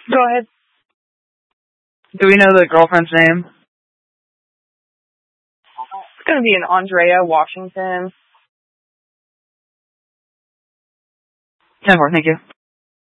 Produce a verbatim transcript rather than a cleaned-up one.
Go ahead. Do we know the girlfriend's name? It's going to be an Andrea Washington. ten four, thank you.